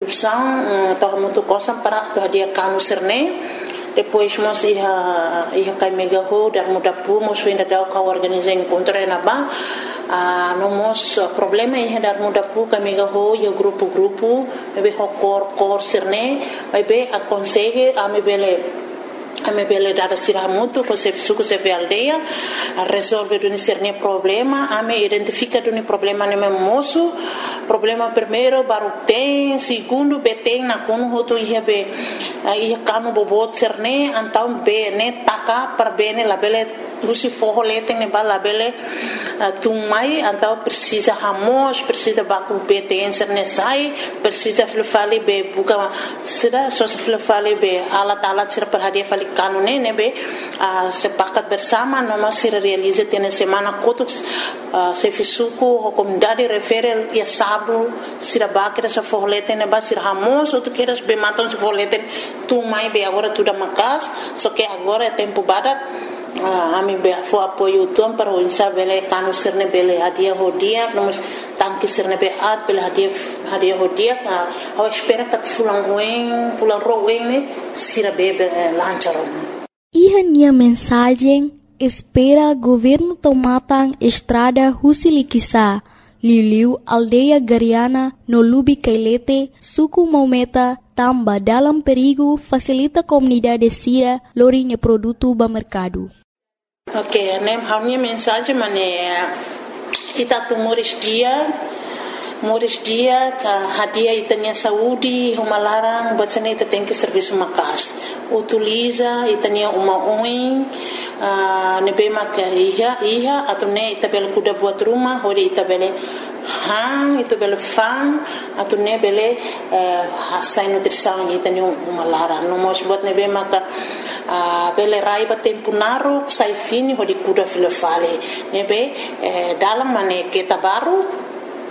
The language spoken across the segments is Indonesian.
produção estava muito coisa para tu hadia cano serne depois nós ia cai mega ho dar muda pu nós ainda dá o organizar encontro na ba nós problema ia dar muda pu cai mega ho e grupo bebe cor serne bebe aconselhe a me bele dada sirah muito você suco se vê aldeia resolve do cerne problema a me identifica do problema no meu moço problema primeiro baru tem segundo beteng na kono hoto ia kanu bobot cerne então be ne taka per bene la bele rusi forro leteng ne bala bele tumai então precisa hamos precisa baku beteng cerne sai precisa flufali be buka sida so flufali be alat sir perhadia fali kanu ne be sepakat bersama noma sir realize tene semana kotuk se fisuku comunidade refere ya sabu sira bakira sa forlete ne ba sir hamos ou tu queres be matam se forlete tu mai be agora tu da makas so que agora é tempo badak ami be fo apoio tom para o insabele kanu sirne bele hadia hodia nós tanque sirne be at bele hadia hodia a espera que fulan roen ne sira bebe lancharon. Minha mensagem espera governo tomatang estrada Husilikisa Liu aldeia Gariana no Lubi Kailete suku Maumeta tamba dalam perigo facilita comunidade sira lorinha produto ba mercado. Ok, a minha mensagem é itatu moris dia ka hadia itanya saúde uma larang batsane ita tem que serviço makas utiliza itanya uma oin nebe maka iha atune ita bel kuda buat rumah hori ita bele ita bele fan atune bele hasai nutrição itanya uma larang no mos buat nebe maka bele raiba tempo naro sai fini hori kuda filofale nebe dalam mane kita baru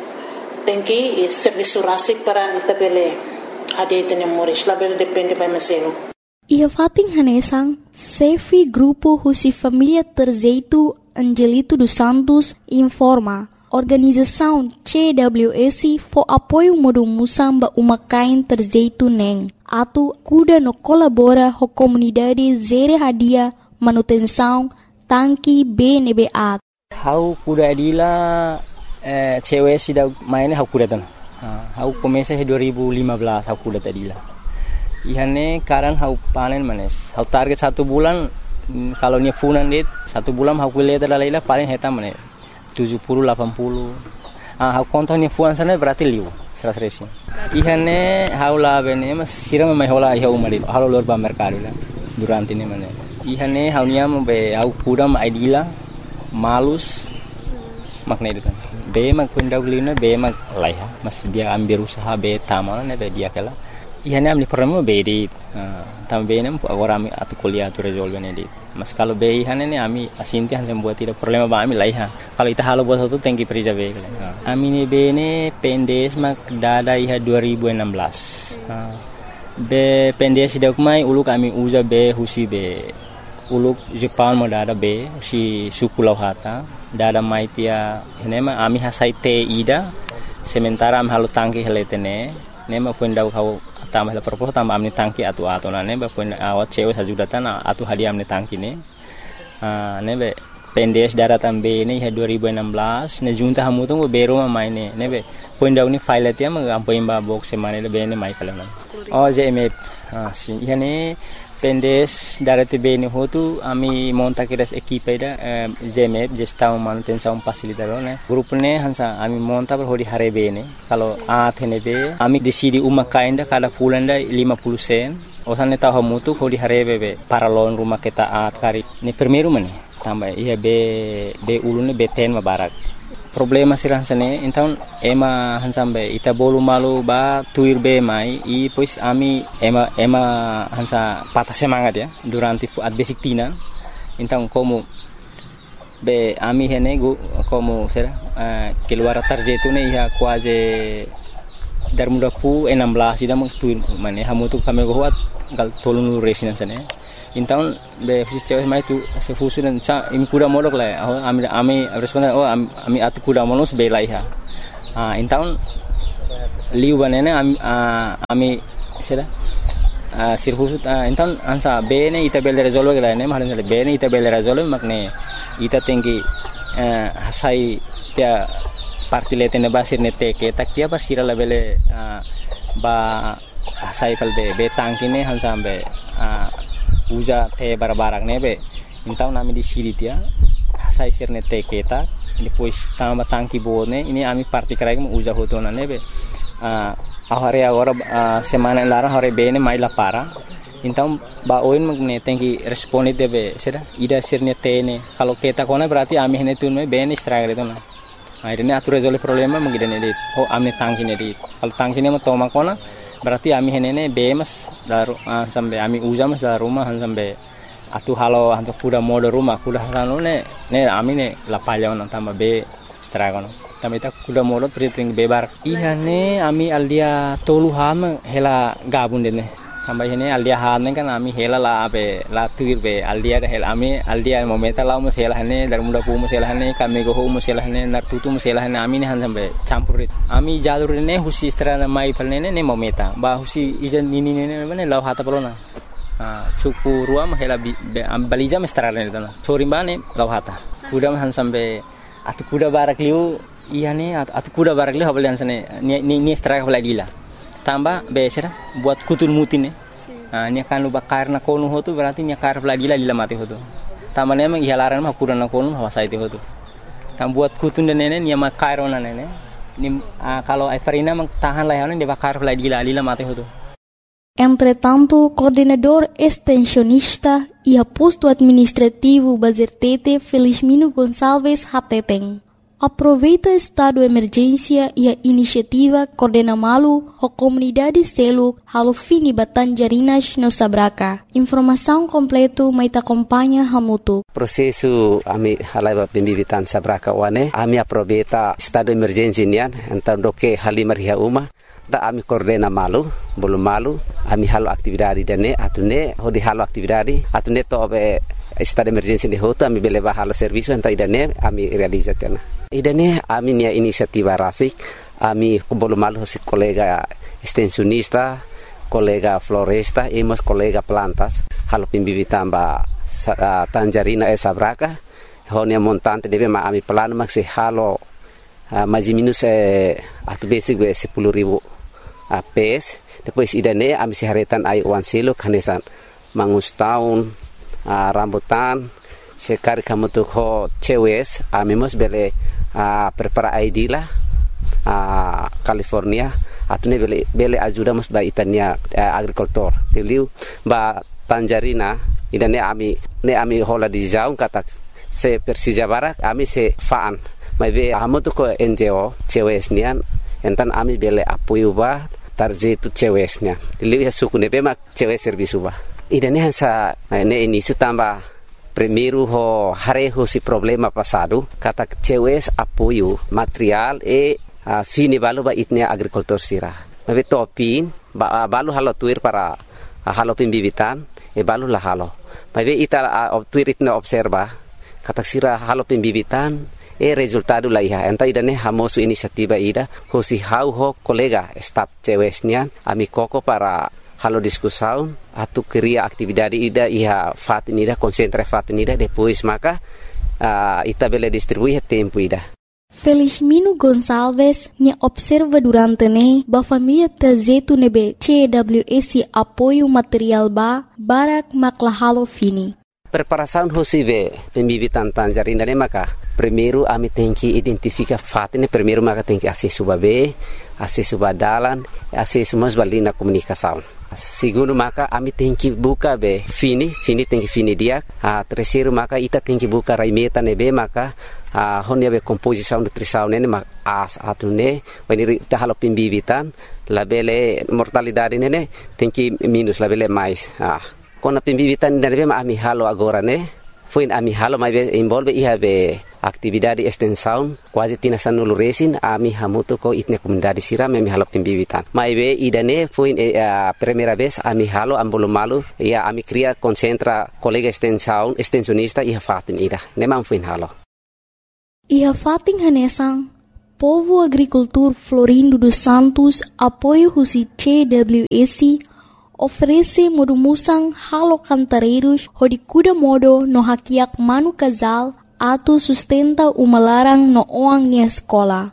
tem que serviço rápido para itabele hadia itanya moris label depende by maselo. Ia fating hanesang Sefi Grupo Husi Família Terzeito Angelito dos Santos informa organização CWS for apoio modo musamba uma kain terzeito neng atu kuda no colabora ho comunidade zere hadia manutenção tanki BNBA. Hau kuda adila cewek sudah mainnya aku datang. Aku komesa 2015 aku datang dila. Ihane karan aku panen manes. Aku target 1 bulan kalau nya funan dit 1 bulan aku lihat adalah paling heta manes 70 80. Aku kontaknya fuan sana berarti liu 100. Ihane aku lah bene mas siram mai hola iha umarit. Halo lor ba mercado la durante ini manes. Ihane aku nya be aku kuda ma idila malus makna itu kan be mak pendahulunya be mak laiha mas dia ambil usaha be tamal ne be dia kala ihane amli problema be di tambe ne agora ami atu kuliah tu resolve ne di mas kalau be ihane ne ami asinti han buat tidak problema ba ami laiha kalau ita halo buat satu tengki perija be ami ne be ne pendes mak dada iha 2016 be pendes sidak mai ulu kami uza be husi be uluk Jepang mo dada be si suku lauhata dada maitia nema ami hasai te ida sementara am halu tangki heletene nema pundau kau tambah la propos tambah amni tangki atu na neba pun awat cewe sajudatan atu hadiah amni tangki ne nebe pendes dara tambe ne 2016 ne junta hamu tu bero ma maine nebe pundau ni file tia ma ampoin ba box semane le bene mai kala JMF si yani pendes darati bene hotu ami monta kiras equipe da JMF gestão manutenção facilitador né grupo ne hansa ami monta per hodi hare bene kalau athene be ami decidi uma kainda kada pulanda 50 sen osane tahu mutu hodi hare be para lon rumah kita kari ni primeiro mane tambah ia be ulune be ten ma barak problema sirah sane então ema hansambe ita bolu malu ba tuir be mai e pois ami ema hansa patah semangat ya durante at basic tina então como be ami hene como será keluar tarjeto ne ia quase dar muda pu 16 ida meng tuir mane hamu tu kami goat gal tolong resina sane então be fisicamente mais tu se fusunan sa imi kuda modok la ami responda ami atu kuda monos be laiha então liu banene ami seda sirhusut entan ansa bene ita belle resolve gelane mahalin sale bene ita belle resolve makne ita tengi hasai tia parti letene basir ne teke tak tia basira la bele ba hasai palbe be tangkine hansambe uja te barbarak nebe então nami di siri tia hasai sirne teke tak depois tamba tangki bone ini ami parti karai mo uja hotona nebe ahore agora semana lara hore bene mai la para então ba oin magne tengi responde debe seda ida sirne tene kalau kita kona berarti ami hene tunme bene stragre tona ini atur resolve problema mengidene dit ami tangki ne dit kalau tangki ne mo toma kona berarti ami hene ne bemas daru sampai ami uja mas dalam rumah sampai atu halo hantu kuda mode rumah kuda halo ne ami ne la palya on tamba be stragono tamita kuda mode triting bebar ihane ami aldia tolu ham hela gabun dene sampai hene aldia ham kan ami hela la be la tuir be aldia hel ami aldia momenta la mo hela hane dar muda pu mo hela hane kami go mo hela hane nar tutu mo hela hane ami ne han sampai campurit ami jalur ne husi strana mai palne ne momenta ba husi ijan nini ne ne law hata pelona suku ruam hela balija mestrarne dana chorimbane lawhata kuda han sampai atu kuda barak liu ihane atu kuda barak liu habal hansane ni straka baladila tamba besera buat kutul mutine ni kan lu bakar na konu hotu berarti ni kar baladila lila mati hotu tamba ne mang ihalaran ma kuda na konu hawasai te hotu tam buat kutun nene ni ma kairona nene ni kalau Everina mang tahan lah de bakar baladila lila mati hotu. Entretanto, coordenador extensionista e aposto administrativo Bazertete Felizmino Gonçalves Hateteng aproveita estado de emergência e a iniciativa Coordena Malu a comunidade selo Halofini Batanjarinas no Sabraca. Informação completo mai acompanha Hamutu. Prosesu ami halai pembibitan Sabraca wane ami aproveita estado de emergência nian então doke halimar hia uma da ami coordena malu belum malu ami halo aktividade dane atune hodi halo aktividade atune to be estado emergency de hoto ami beleba halo serviço enta idane ami realizatena idane ami nia inisiativa rasik ami belum malu si kolega extensionista kolega floresta emos kolega plantas halo pimbibitan ba Tanjarina Sabraca honia montante debe ma ami plano maksi halo mais minus atu basic 10.000 PS depois idane ami siharetan ai wan selo kanesan mangus tahun rambutan sekali kamu tuh ho cewes ami mos bele prepara ID lah California atune bele ajuda mos ba itania agricultor teliu ba Tanjarina idane ami hola di jaun kata se Persija Barak ami se faan mai be amu tuh ko NGO cewes nian entan ami bele apoio ba tarjetu cewesnya liu ya suku ne bema cewes servisu ba idane hansa ne ini setamba primeiro ho hareho si problema passado kata cewes apoio material fini balu ba itnia agricultor sira mabe topin ba balu halo tuir para halo pembibitan balu la halo mabe ita tuir itna observa kata sira halo pembibitan resultado la iha enta idane hamosu inisiativa ida hosi hau ho kolega staff cewesnya ami koko para halo discussão atu cria atividade ida iha fatinida concentra fatinida depois maka ita bele distribuir tempo ida Felizmino Gonçalves nia observa durante ne ba família trazetu nebe CWS apoio material ba barak maklahalo fini preparação hosive pembibitan Tanjarina ne maka primeiro ami tenki identifica fatine primeiro maka tenki acesso babe acesso badalan acesso mas balina comunicação segundo maka ami tenki buka be fini tenki fini dia terceiro maka ita tenki buka raimeta nebe maka honia be composição nutrição nene as atune when ita halo pembibitan labele mortalidade nene tenki minus labele mais kona pembibitan nebe ami halo agora ne foi ami halo mai involve iha be atividade extensão quase tina sanulu resin ami hamuto ko itne comunidade sira ami halo pembibitan mai be idane foi primeira vez ami halo ambolo malu ia ami cria concentra colega extensionista iha fatin ida nemam foi halo iha fatin hanesang Povo Agricultor Florindo dos Santos, apoio Husi CWSI, oferece modo musang halo cantareiros hodi kuda modo no hakiak manu casal atau sustenta uma larang no oang ni escola.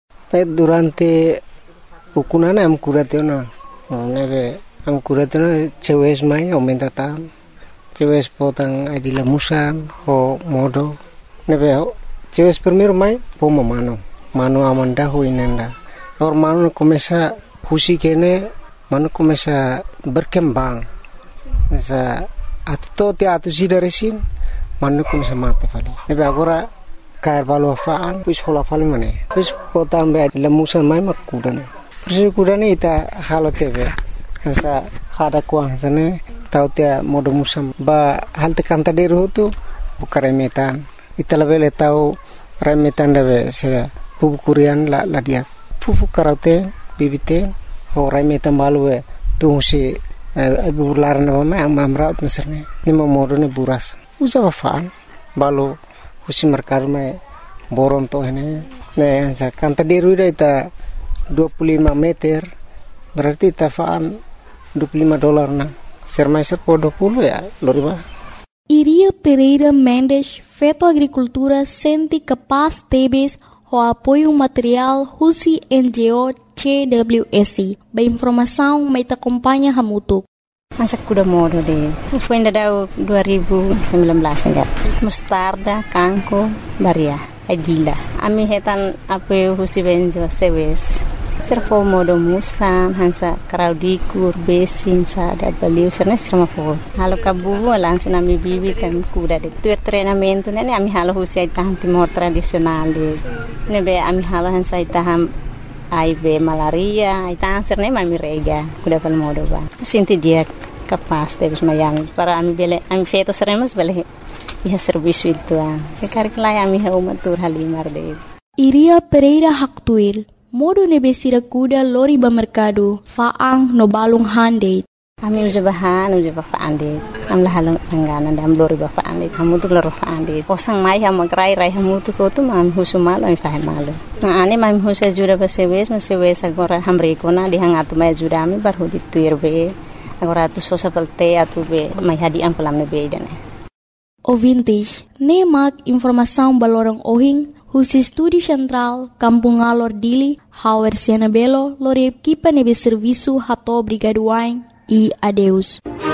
Durante pukunana am kuratena, neve am kuratena cewes mai aumenta tan, cewes potang adila musan ho modo, neve cewes primero mai pomo mano amanda ho inenda, or mano começa husi kene mano começa berkembang, sa atau atu sidaresin mano começa mata fali, neve agora kair balu afaan, pus hola fali mane, pus potang be lemusan mai mak kudane, persi kudane ita halo tebe, sa hada kuang sana tau tia modo musam ba hal te kanta deru tu bukaremetan, ita lebele tau remetan debe se pupu kurian la dia pupu karaute bibite ho remetan balu tu si ibu laran nama amraut meserne ni modo ne buras usa afaan balu husi merkar me boron to ini ne sa kanta deru ita 25 meter berarti tafaan $25 na sermaiser po 20 ya loriba. Iria Pereira Mendes, Feto Agricultura senti capaz tebes o apoio material Husi NGO CWSI. Ba informação mai te acompanha hamutuk. Masa kuda modo de. Foi ainda dau 2019 enggak. Mostarda, kangko, baria, adila. Ami hetan apoio Husi Benjo sewes. Servo modo musan hansa kraudikur besin sada baliu serna serma po halo kabu langsung ami bibi kan kuda de tuer treinamento nene ami halo husi tahan timor tradisional de nebe ami halo hansa taham aibe malaria tahan serna ami rega kuda pal modo ba sinti dia kapas de mayang para ami bele ami feto seremos bele iha serviço itu sekarang lai ami ha umatur halimar de Iria Pereira Haktuir modo nebesira kuda lori ba mercado faang no balung hande. Ami uja bahan uja ba faande. Am la halong angana dam lori ba faande. Kamu tu loro faande. Posang mai ha magrai rai hamu tu ko tu mam husumal ai fahe malu. Na ane mam husa jura ba sewes agora hamre kona di hangatu mai jura ami bar hodi tuirbe. Agora tu sosa pelte atu be mai hadi am pelam be dane. Ouvintes, nemak informação balorong ohing Husi Estúdio Central, Kampung Alor Dili, Hauer Siena Belo, Lore Equipa Nebe Serviço Rato Brigaduain e adeus.